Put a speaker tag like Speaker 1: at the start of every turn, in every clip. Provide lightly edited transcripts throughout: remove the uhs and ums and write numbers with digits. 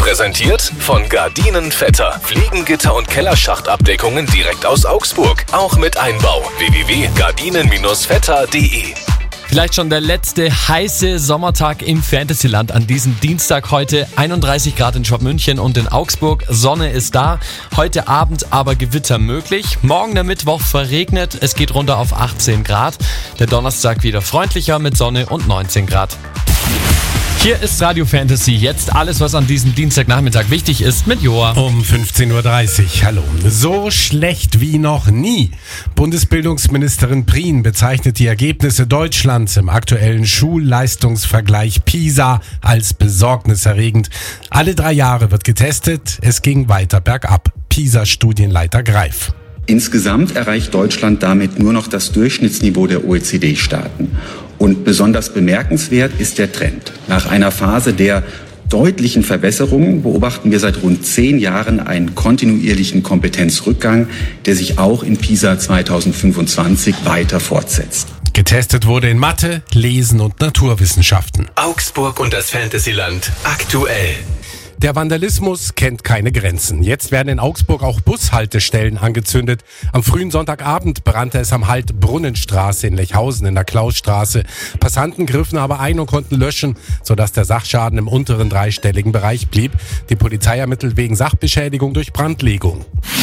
Speaker 1: Präsentiert von Gardinen Vetter. Fliegengitter und Kellerschachtabdeckungen direkt aus Augsburg. Auch mit Einbau. www.gardinen-vetter.de.
Speaker 2: Vielleicht schon der letzte heiße Sommertag im Fantasyland an diesem Dienstag heute. 31 Grad in Schwabmünchen und in Augsburg. Sonne ist da. Heute Abend aber Gewitter möglich. Morgen der Mittwoch verregnet. Es geht runter auf 18 Grad. Der Donnerstag wieder freundlicher mit Sonne und 19 Grad. Hier ist Radio Fantasy. Jetzt alles, was an diesem Dienstagnachmittag wichtig ist, mit Joa.
Speaker 3: Um 15.30 Uhr. Hallo. So schlecht wie noch nie. Bundesbildungsministerin Prien bezeichnet die Ergebnisse Deutschlands im aktuellen Schulleistungsvergleich PISA als besorgniserregend. Alle 3 Jahre wird getestet. Es ging weiter bergab. PISA-Studienleiter Greif.
Speaker 4: Insgesamt erreicht Deutschland damit nur noch das Durchschnittsniveau der OECD-Staaten. Und besonders bemerkenswert ist der Trend. Nach einer Phase der deutlichen Verbesserungen beobachten wir seit rund 10 Jahren einen kontinuierlichen Kompetenzrückgang, der sich auch in PISA 2025 weiter fortsetzt.
Speaker 3: Getestet wurde in Mathe, Lesen und Naturwissenschaften.
Speaker 1: Augsburg und das Fantasyland aktuell.
Speaker 3: Der Vandalismus kennt keine Grenzen. Jetzt werden in Augsburg auch Bushaltestellen angezündet. Am frühen Sonntagabend brannte es am Halt Brunnenstraße in Lechhausen in der Klausstraße. Passanten griffen aber ein und konnten löschen, sodass der Sachschaden im unteren 3-stelligen Bereich blieb. Die Polizei ermittelt wegen Sachbeschädigung durch Brandlegung.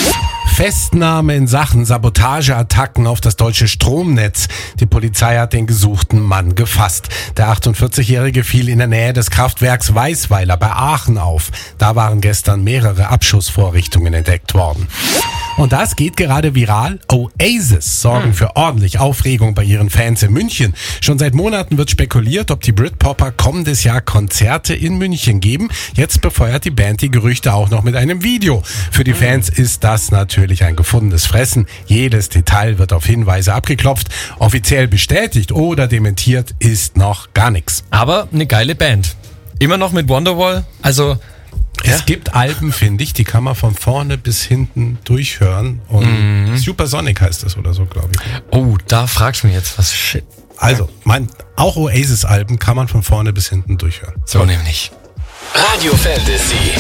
Speaker 3: Festnahme in Sachen Sabotageattacken auf das deutsche Stromnetz. Die Polizei hat den gesuchten Mann gefasst. Der 48-Jährige fiel in der Nähe des Kraftwerks Weißweiler bei Aachen auf. Da waren gestern mehrere Abschussvorrichtungen entdeckt worden. Und das geht gerade viral. Oasis sorgen für ordentlich Aufregung bei ihren Fans in München. Schon seit Monaten wird spekuliert, ob die Britpopper kommendes Jahr Konzerte in München geben. Jetzt befeuert die Band die Gerüchte auch noch mit einem Video. Für die Fans ist das natürlich ein gefundenes Fressen. Jedes Detail wird auf Hinweise abgeklopft. Offiziell bestätigt oder dementiert ist noch gar nichts.
Speaker 2: Aber eine geile Band. Immer noch mit Wonderwall. Also
Speaker 3: es gibt Alben, finde ich, die kann man von vorne bis hinten durchhören. Und Supersonic heißt das oder so, glaube ich.
Speaker 2: Oh, da fragst du mich jetzt was. Shit.
Speaker 3: Also, auch Oasis-Alben kann man von vorne bis hinten durchhören.
Speaker 2: So nämlich.
Speaker 1: Radio Fantasy.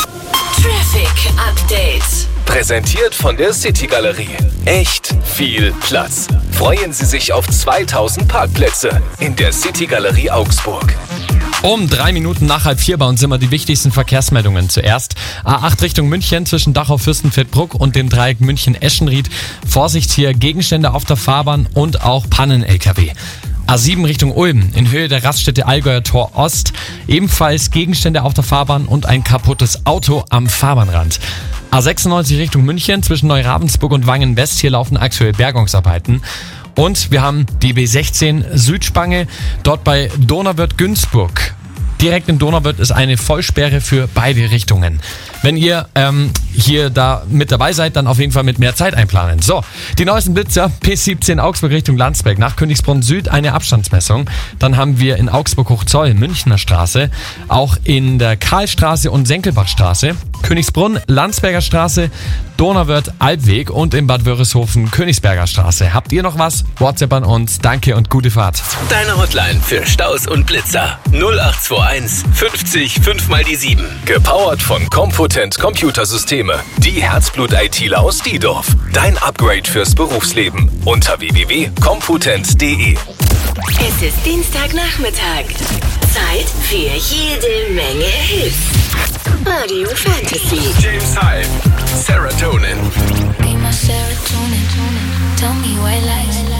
Speaker 5: Traffic Update.
Speaker 1: Präsentiert von der City Galerie. Echt viel Platz. Freuen Sie sich auf 2000 Parkplätze in der City Galerie Augsburg.
Speaker 2: Um 3 Minuten nach 3:30 bei uns immer die wichtigsten Verkehrsmeldungen. Zuerst A8 Richtung München zwischen Dachau, Fürstenfeldbruck und dem Dreieck München-Eschenried. Vorsicht hier, Gegenstände auf der Fahrbahn und auch Pannen-LKW. A7 Richtung Ulm, in Höhe der Raststätte Allgäuer Tor Ost. Ebenfalls Gegenstände auf der Fahrbahn und ein kaputtes Auto am Fahrbahnrand. A96 Richtung München zwischen Neuravensburg und Wangen-West. Hier laufen aktuell Bergungsarbeiten. Und wir haben die B16 Südspange, dort bei Donauwörth-Günzburg. Direkt in Donauwörth ist eine Vollsperre für beide Richtungen. Wenn ihr hier da mit dabei seid, dann auf jeden Fall mit mehr Zeit einplanen. So, die neuesten Blitzer, P17 Augsburg Richtung Landsberg, nach Königsbrunn Süd eine Abstandsmessung. Dann haben wir in Augsburg Hochzoll, Münchner Straße, auch in der Karlstraße und Senkelbachstraße, Königsbrunn, Landsberger Straße, Donauwörth, Albweg und in Bad Wörishofen, Königsberger Straße. Habt ihr noch was? WhatsApp an uns. Danke und gute Fahrt.
Speaker 1: Deine Hotline für Staus und Blitzer. 0821 50 5 mal die 7. Gepowert von Compotent Computersysteme. Die Herzblut-ITler aus Diedorf. Dein Upgrade fürs Berufsleben. Unter www.compotent.de.
Speaker 5: Es ist Dienstagnachmittag. Zeit für jede Menge Hits. Radio Fantasy.
Speaker 1: James Hype. Serotonin.
Speaker 6: Be my serotonin. Tell me why lies.